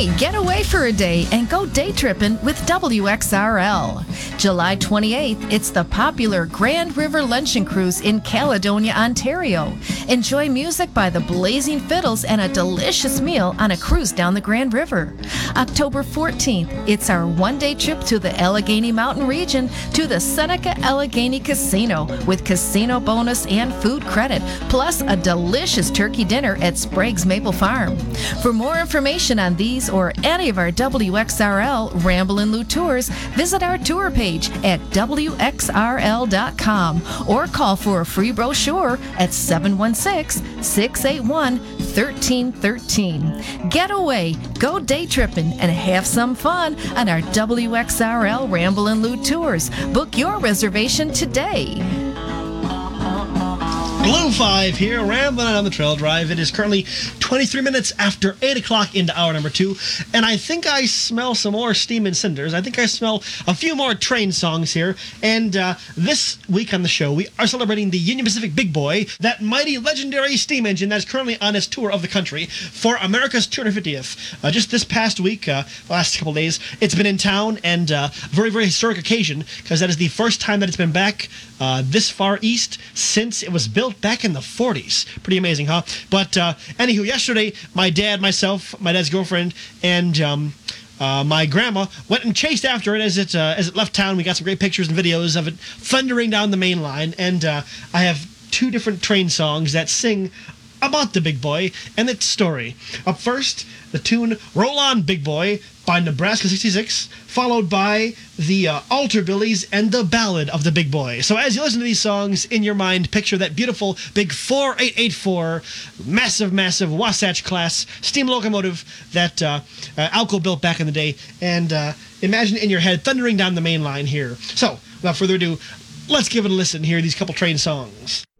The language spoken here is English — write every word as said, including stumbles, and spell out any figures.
Hey, get away for a day and go day tripping with W X R L. July twenty-eighth, it's the popular Grand River Luncheon Cruise in Caledonia, Ontario. Enjoy music by the Blazing Fiddles and a delicious meal on a cruise down the Grand River. October fourteenth, it's our one-day trip to the Allegheny Mountain region to the Seneca Allegheny Casino with casino bonus and food credit, plus a delicious turkey dinner at Sprague's Maple Farm. For more information on these or any of our W X R L Ramble and Lou tours, visit our tour page at W X R L dot com or call for a free brochure at seven one six, six eight one, one three one three. Get away, go day tripping, and have some fun on our W X R L Ramble and Lou tours. Book your reservation today. Blue five here, rambling on the trail drive. It is currently twenty-three minutes after eight o'clock into hour number two, and I think I smell some more steam and cinders. I think I smell a few more train songs here, and uh, this week on the show, we are celebrating the Union Pacific Big Boy, that mighty legendary steam engine that is currently on its tour of the country for America's two hundred fiftieth. Uh, just this past week, uh, last couple days, it's been in town, and uh, a very, very historic occasion, because that is the first time that it's been back uh, this far east since it was built back in the forties. Pretty amazing, huh? But uh, anywho, yesterday, my dad, myself, my dad's girlfriend, and um, uh, my grandma went and chased after it as it uh, as it left town. We got some great pictures and videos of it thundering down the main line, and uh, I have two different train songs that sing about the Big Boy and its story. Up first, the tune Roll On Big Boy by Nebraska sixty-six, followed by the uh, Altar Billies and the Ballad of the Big Boy. So as you listen to these songs, in your mind, picture that beautiful big four eight eight four, massive, massive Wasatch class steam locomotive that uh, uh, Alco built back in the day, and uh, imagine in your head thundering down the main line here. So, without further ado, let's give it a listen here, these couple train songs.